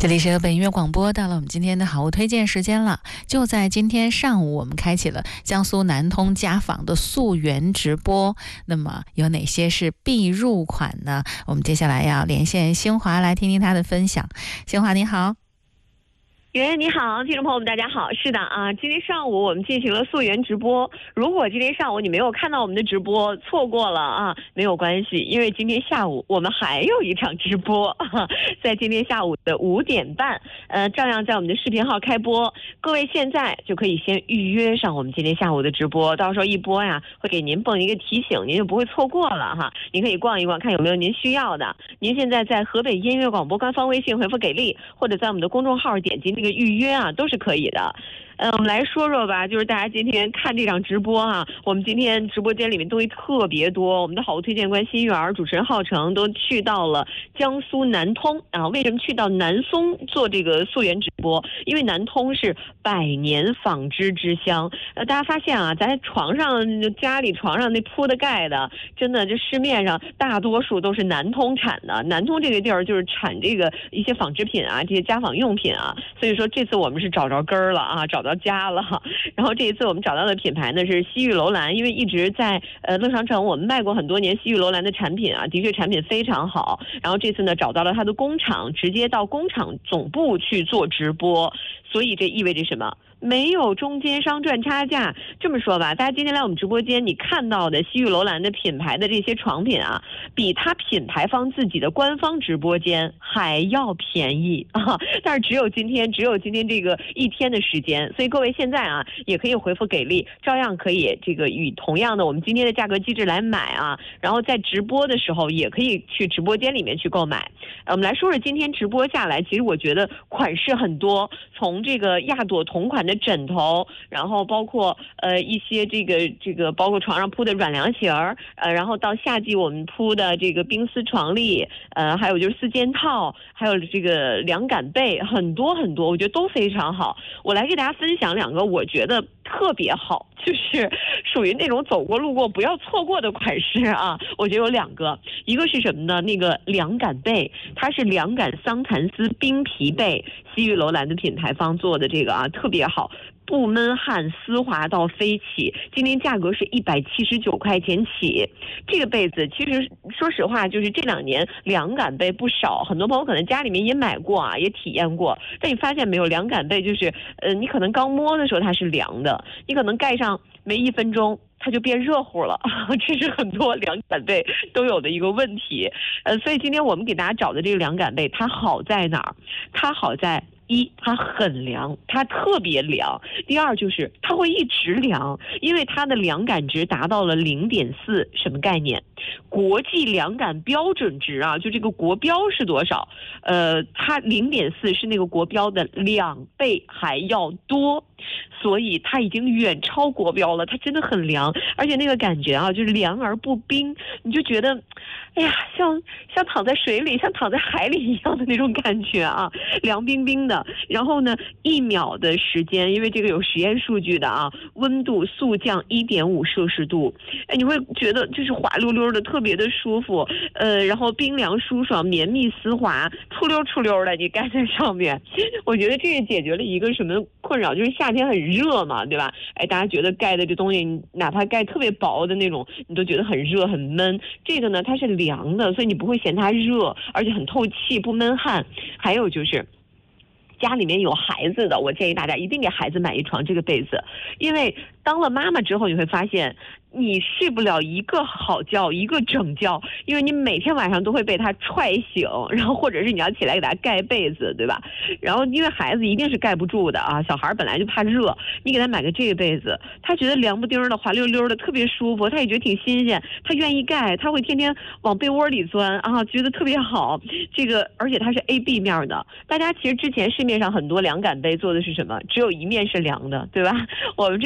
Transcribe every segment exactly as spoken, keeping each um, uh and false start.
这里是河北音乐广播，到了我们今天的好物推荐时间了。就在今天上午，我们开启了江苏南通家纺的溯源直播。那么有哪些是必入款呢？我们接下来要连线新华来听听他的分享。新华你好。 袁你好，听众朋友们大家好。是的啊，今天上午我们进行了溯源直播。如果今天上午你没有看到我们的直播，错过了啊，没有关系，因为今天下午我们还有一场直播，啊、在今天下午的五点半，呃，照样在我们的视频号开播。各位现在就可以先预约上我们今天下午的直播，到时候一播呀，会给您蹦一个提醒，您就不会错过了哈。您可以逛一逛，看有没有您需要的。您现在在河北音乐广播官方微信回复给力，或者在我们的公众号点击那个预约啊，都是可以的。呃，我们来说说吧，就是大家今天看这场直播啊，我们今天直播间里面东西特别多，我们的好物推荐官新源、主持人浩成都去到了江苏南通啊。为什么去到南松做这个溯源直播？因为南通是百年纺织之乡。呃，大家发现啊，咱床上家里床上那铺的盖的，真的这市面上大多数都是南通产的。南通这个地儿就是产这个一些纺织品啊，这些家纺用品啊，所以说这次我们是找着根儿了啊，找到家了。然后这一次我们找到的品牌呢是西域楼兰，因为一直在呃乐商城我们卖过很多年西域楼兰的产品啊，的确产品非常好。然后这次呢找到了它的工厂，直接到工厂总部去做直播，所以这意味着什么？没有中间商赚差价。这么说吧，大家今天来我们直播间，你看到的西域楼兰的品牌的这些床品啊，比它品牌方自己的官方直播间还要便宜啊！但是只有今天，只有今天这个一天的时间，所以各位现在啊，也可以回复给力，照样可以这个以同样的我们今天的价格机制来买啊。然后在直播的时候，也可以去直播间里面去购买。呃，我们来说说今天直播下来，其实我觉得款式很多，从这个亚朵同款的枕头，然后包括呃一些这个这个包括床上铺的软凉席儿，呃，然后到夏季我们铺的这个冰丝床笠，呃，还有就是四件套，还有这个凉感被，很多很多，我觉得都非常好。我来给大家分享两个我觉得特别好，就是属于那种走过路过不要错过的款式啊。我觉得有两个，一个是什么呢？那个凉感被，它是凉感桑蚕丝冰皮被，西域楼兰的品牌方做的这个啊，特别好。不闷汗，丝滑到飞起。今天价格是一百七十九块钱起。这个被子其实说实话，就是这两年凉感被不少，很多朋友可能家里面也买过啊，也体验过。但你发现没有，凉感被就是呃，你可能刚摸的时候它是凉的，你可能盖上没一分钟它就变热乎了，这是很多凉感被都有的一个问题。呃，所以今天我们给大家找的这个凉感被，它好在哪儿？它好在一，它很凉，它特别凉。第二就是它会一直凉，因为它的凉感值达到了零点四，什么概念？国际凉感标准值啊，就这个国标是多少？呃，它零点四是那个国标的两倍还要多，所以它已经远超国标了。它真的很凉，而且那个感觉啊，就是凉而不冰，你就觉得，哎呀，像像躺在水里，像躺在海里一样的那种感觉啊，凉冰冰的。然后呢，一秒的时间，因为这个有实验数据的啊，温度速降一点五摄氏度，哎，你会觉得就是滑溜溜的，特别的舒服，呃，然后冰凉舒爽，绵密丝滑，出溜出溜的，你盖在上面，我觉得这个解决了一个什么困扰，就是夏天很热嘛，对吧？哎，大家觉得盖的这东西，哪怕盖特别薄的那种，你都觉得很热很闷。这个呢，它是凉的，所以你不会嫌它热，而且很透气，不闷汗。还有就是家里面有孩子的，我建议大家一定给孩子买一床这个被子，因为当了妈妈之后，你会发现你睡不了一个好觉，一个整觉，因为你每天晚上都会被他踹醒，然后或者是你要起来给他盖被子，对吧？然后因为孩子一定是盖不住的啊，小孩本来就怕热，你给他买个这个被子，他觉得凉不丁的、滑溜溜的，特别舒服，他也觉得挺新鲜，他愿意盖，他会天天往被窝里钻啊，觉得特别好。这个而且它是 A B 面的，大家其实之前市面上很多凉感被做的是什么？只有一面是凉的，对吧？我们这个是两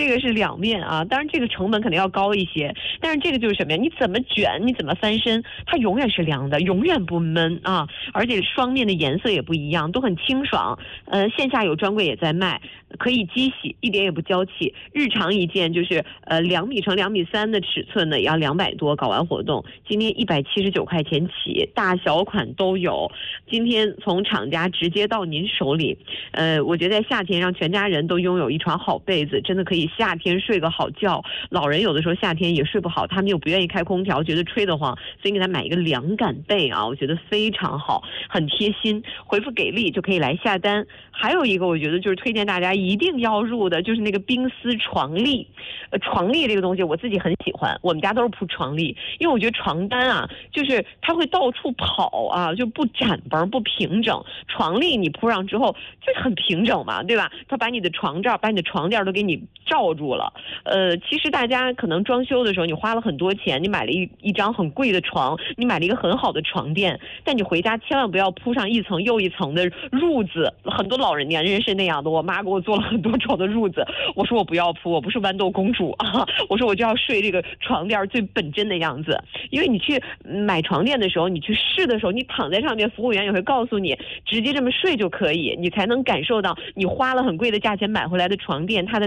两面啊。当然这个成本可能要高一些，但是这个就是什么呀？你怎么卷，你怎么翻身，它永远是凉的，永远不闷啊！而且双面的颜色也不一样，都很清爽。呃，线下有专柜也在卖，可以机洗，一点也不娇气。日常一件就是呃两米乘两米三的尺寸呢，也要两百多。搞完活动，今天一百七十九块钱起，大小款都有。今天从厂家直接到您手里，呃，我觉得在夏天让全家人都拥有一床好被子，真的可以夏天睡个好觉。老人有的时候夏天也睡不好，他们又不愿意开空调，觉得吹得慌，所以给他买一个凉感被啊，我觉得非常好，很贴心。回复给力就可以来下单。还有一个我觉得就是推荐大家一定要入的，就是那个冰丝床笠。呃，床笠这个东西我自己很喜欢，我们家都是铺床笠，因为我觉得床单啊，就是它会到处跑啊，就不展绷不平整。床笠你铺上之后就是很平整嘛，对吧？它把你的床罩、把你的床垫都给你罩住了。呃，其实大家可能装修的时候你花了很多钱，你买了一一张很贵的床，你买了一个很好的床垫，但你回家千万不要铺上一层又一层的褥子。很多老人年人是那样的，我妈给我做了很多床的褥子，我说我不要铺，我不是豌豆公主啊，我说我就要睡这个床垫最本真的样子。因为你去买床垫的时候，你去试的时候，你躺在上面，服务员也会告诉你，直接这么睡就可以，你才能感受到你花了很贵的价钱买回来的床垫，它的